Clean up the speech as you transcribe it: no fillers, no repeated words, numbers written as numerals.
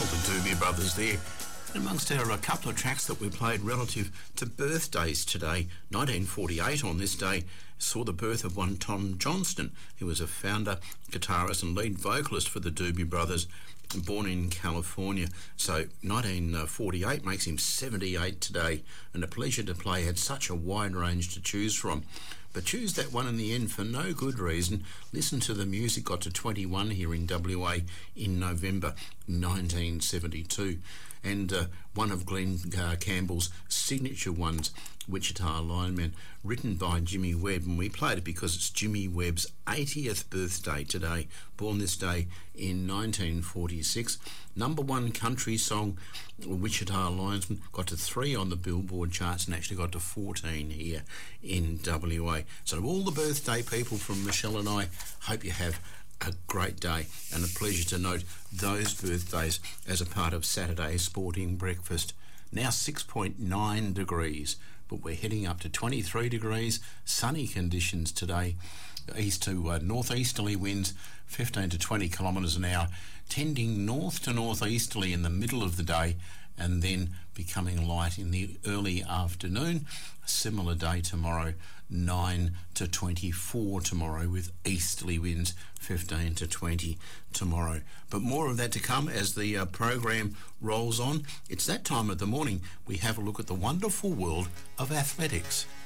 the Doobie Brothers there. Amongst our a couple of tracks that we played relative to birthdays today, 1948 on this day saw the birth of one Tom Johnston, who was a founder, guitarist and lead vocalist for the Doobie Brothers, born in California. So 1948 makes him 78 today, and a pleasure to play. Had such a wide range to choose from. But choose that one in the end for no good reason. Listen to the music, got to 21 here in WA in November 1972. And one of Glenn Campbell's signature ones, Wichita Lineman, written by Jimmy Webb, and we played it because it's Jimmy Webb's 80th birthday today, born this day in 1946. Number one country song, Wichita Lineman, got to 3 on the Billboard charts and actually got to 14 here in WA. So all the birthday people from Michelle and I, hope you have a great day and a pleasure to note those birthdays as a part of Saturday's Sporting Breakfast. Now 6.9 degrees, but we're heading up to 23 degrees, sunny conditions today, east to northeasterly winds 15 to 20 kilometres an hour, tending north to northeasterly in the middle of the day and then becoming light in the early afternoon. A similar day tomorrow, 9 to 24 tomorrow, with easterly winds 15 to 20 tomorrow. But more of that to come as the program rolls on. It's that time of the morning we have a look at the wonderful world of athletics.